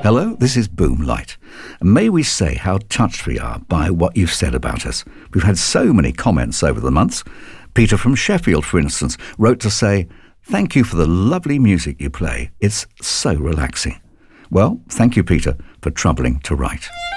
Hello, this is Boomlight. And may we say how touched we are by what you've said about us. We've had so many comments over the months. Peter from Sheffield, for instance, wrote to say, "Thank you for the lovely music you play. It's so relaxing." Well, thank you, Peter, for troubling to write.